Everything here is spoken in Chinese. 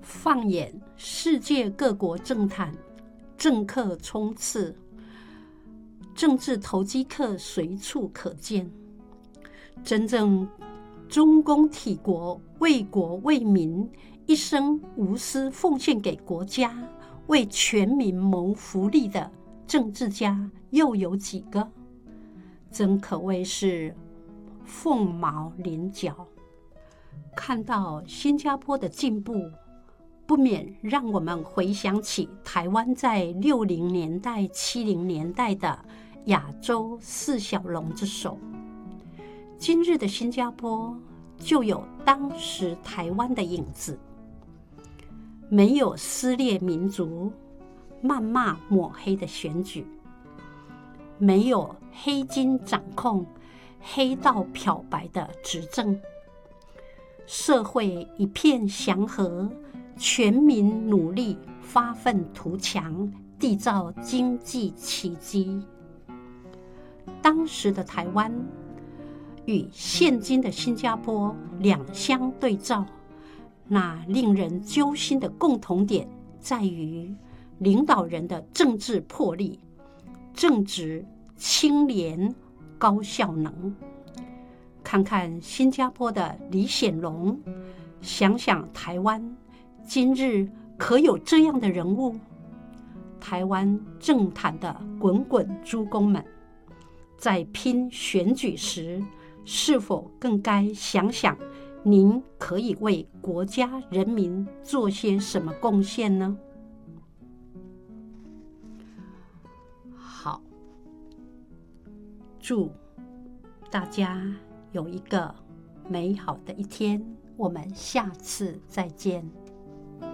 放眼世界各国政坛，政客冲刺，政治投机客随处可见。真正忠公体国、为国为民，一生无私奉献给国家，为全民谋福利的政治家又有几个？真可谓是凤毛麟角。看到新加坡的进步，不免让我们回想起台湾在60年代、70年代的亚洲四小龙之首。今日的新加坡就有当时台湾的影子，没有撕裂民族、谩骂抹黑的选举，没有黑金掌控、黑道漂白的执政，社会一片祥和，全民努力发愤图强，缔造经济奇迹。当时的台湾与现今的新加坡两相对照，那令人揪心的共同点在于领导人的政治魄力、正直、清廉、高效能。看看新加坡的李显龙，想想台湾今日可有这样的人物？台湾政坛的滚滚诸公们，在拼选举时，是否更该想想您可以为国家人民做些什么贡献呢？好，祝大家有一个美好的一天，我们下次再见。